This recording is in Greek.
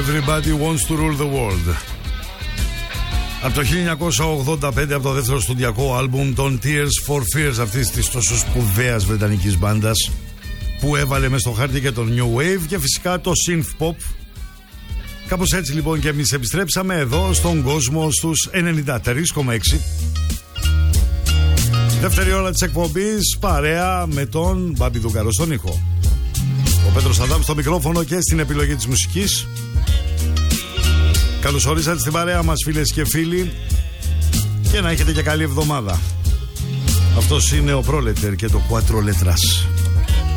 Everybody wants to rule the world. Από το 1985, από το δεύτερο στοντιακό άλμπουμ των Tears for Fears, αυτής της τόσο σπουδαίας βρετανικής μπάντας που έβαλε μες στο χάρτη και το New Wave και φυσικά το Synth Pop. Κάπως έτσι λοιπόν και εμείς επιστρέψαμε εδώ στον κόσμο στους 93,6. Δεύτερη ώρα της εκπομπής, παρέα με τον Μπάμπη Δουγκαρό στον ήχο. Ο Πέτρος Αδάμ στο μικρόφωνο και στην επιλογή της μουσικής. Καλώς ορίσατε στην παρέα μας, φίλες και φίλοι, και να έχετε και καλή εβδομάδα. Αυτός είναι ο Πρόλετερ και το Quattro Letras.